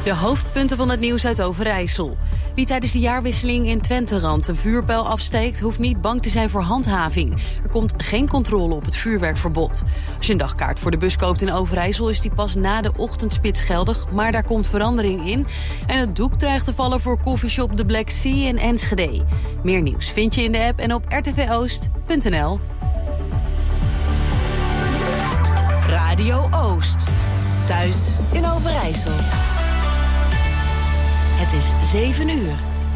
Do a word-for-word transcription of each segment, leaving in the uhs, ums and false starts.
De hoofdpunten van het nieuws uit Overijssel. Wie tijdens de jaarwisseling in Twenterand een vuurpijl afsteekt, hoeft niet bang te zijn voor handhaving. Er komt geen controle op het vuurwerkverbod. Als je een dagkaart voor de bus koopt in Overijssel, is die pas na de ochtendspits geldig, maar daar komt verandering in. En het doek dreigt te vallen voor koffieshop The Black Sea in Enschede. Meer nieuws vind je in de app en op r t v oost punt n l. Radio Oost. Thuis in Overijssel. Het is zeven uur.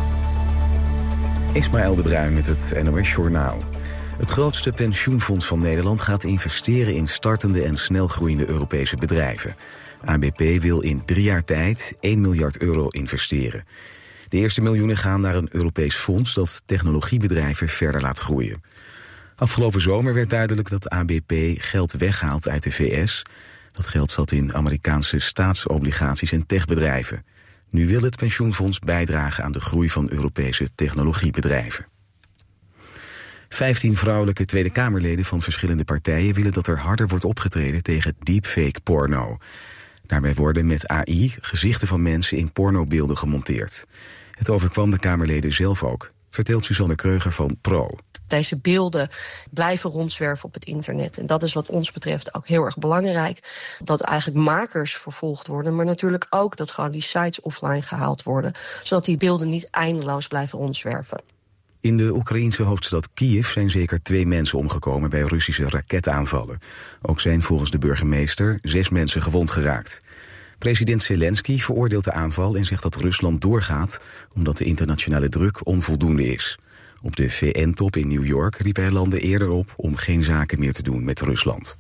Ismaël de Bruin met het N O S Journaal. Het grootste pensioenfonds van Nederland gaat investeren in startende en snelgroeiende Europese bedrijven. A B P wil in drie jaar tijd één miljard euro investeren. De eerste miljoenen gaan naar een Europees fonds dat technologiebedrijven verder laat groeien. Afgelopen zomer werd duidelijk dat A B P geld weghaalt uit de V S. Dat geld zat in Amerikaanse staatsobligaties en techbedrijven. Nu wil het pensioenfonds bijdragen aan de groei van Europese technologiebedrijven. Vijftien vrouwelijke Tweede Kamerleden van verschillende partijen willen dat er harder wordt opgetreden tegen deepfake porno. Daarbij worden met A I gezichten van mensen in pornobeelden gemonteerd. Het overkwam de Kamerleden zelf ook, vertelt Suzanne Kreuger van Pro. Deze beelden blijven rondzwerven op het internet. En dat is wat ons betreft ook heel erg belangrijk. Dat eigenlijk makers vervolgd worden, maar natuurlijk ook dat gewoon die sites offline gehaald worden. Zodat die beelden niet eindeloos blijven rondzwerven. In de Oekraïense hoofdstad Kiev zijn zeker twee mensen omgekomen bij Russische raketaanvallen. Ook zijn volgens de burgemeester zes mensen gewond geraakt. President Zelensky veroordeelt de aanval en zegt dat Rusland doorgaat omdat de internationale druk onvoldoende is. Op de V N-top in New York riep hij landen eerder op om geen zaken meer te doen met Rusland.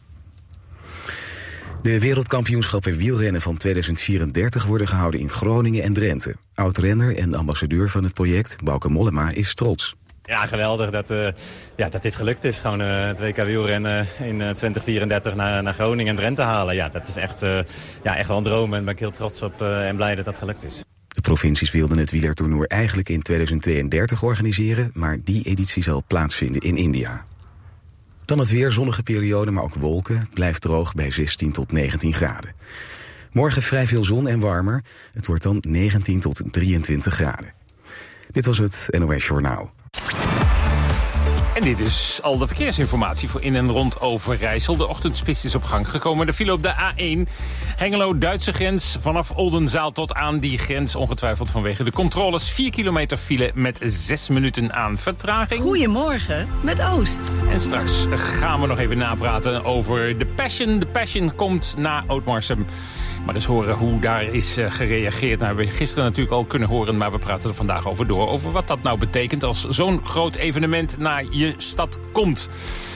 De wereldkampioenschappen wielrennen van tweeduizend vierendertig worden gehouden in Groningen en Drenthe. Oud-renner en ambassadeur van het project, Bauke Mollema, is trots. Ja, geweldig dat, uh, ja, dat dit gelukt is. Gewoon uh, het W K wielrennen in uh, twintig vierendertig naar, naar Groningen en Drenthe halen. Ja, dat is echt, uh, ja, echt wel een droom en daar ben ik heel trots op uh, en blij dat dat gelukt is. De provincies wilden het wielertoernooi eigenlijk in tweeduizend tweeëndertig organiseren, maar die editie zal plaatsvinden in India. Dan het weer, zonnige periode, maar ook wolken. Blijft droog bij zestien tot negentien graden. Morgen vrij veel zon en warmer. Het wordt dan negentien tot drieëntwintig graden. Dit was het N O S Journaal. En dit is al de verkeersinformatie voor in en rond Overijssel. De ochtendspits is op gang gekomen. De file op de A één, Hengelo-Duitse grens. Vanaf Oldenzaal tot aan die grens. Ongetwijfeld vanwege de controles. vier kilometer file met zes minuten aan vertraging. Goedemorgen met Oost. En straks gaan we nog even napraten over de Passion. De Passion komt na Oudmarsum. Maar dus horen hoe daar is uh, gereageerd. Nou, hebben we gisteren natuurlijk al kunnen horen, maar we praten er vandaag over door. Over wat dat nou betekent als zo'n groot evenement naar je stad komt.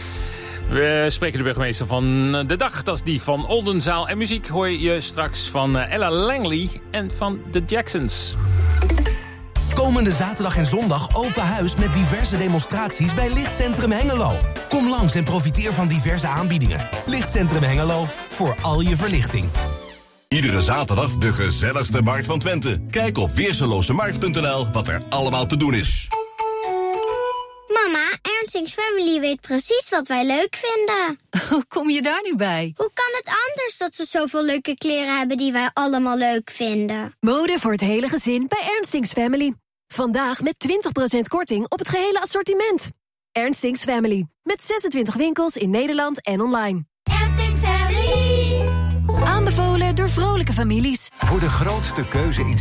We spreken de burgemeester van de dag. Dat is die van Oldenzaal. En muziek hoor je straks van uh, Ella Langley en van The Jacksons. Komende zaterdag en zondag open huis met diverse demonstraties bij Lichtcentrum Hengelo. Kom langs en profiteer van diverse aanbiedingen. Lichtcentrum Hengelo, voor al je verlichting. Iedere zaterdag de gezelligste markt van Twente. Kijk op weerselozemarkt punt n l wat er allemaal te doen is. Mama, Ernstings Family weet precies wat wij leuk vinden. Hoe kom je daar nu bij? Hoe kan het anders dat ze zoveel leuke kleren hebben die wij allemaal leuk vinden? Mode voor het hele gezin bij Ernstings Family. Vandaag met twintig procent korting op het gehele assortiment. Ernstings Family. Met zesentwintig winkels in Nederland en online. Ernstings Family. Aanbevolen door vrolijke families. Voor de grootste keuze in